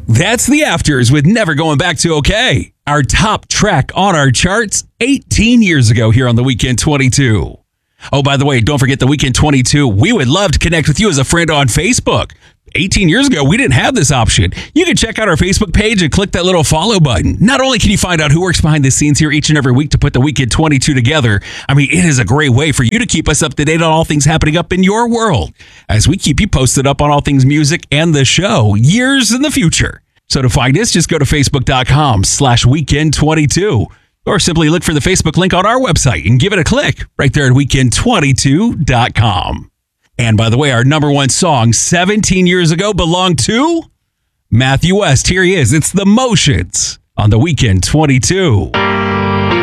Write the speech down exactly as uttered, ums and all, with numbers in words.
That's The Afters with Never Going Back to OK. Our top track on our charts eighteen years ago here on The Weekend twenty-two. Oh, by the way, don't forget The Weekend twenty-two. We would love to connect with you as a friend on Facebook. eighteen years ago, we didn't have this option. You can check out our Facebook page and click that little follow button. Not only can you find out who works behind the scenes here each and every week to put The Weekend twenty-two together, I mean, it is a great way for you to keep us up to date on all things happening up in your world, as we keep you posted up on all things music and the show years in the future. So to find us, just go to facebook.com slash weekend 22 or simply look for the Facebook link on our website and give it a click right there at weekend twenty-two dot com. And by the way, our number one song seventeen years ago belonged to Matthew West. Here he is. It's The Motions on The Weekend twenty-two.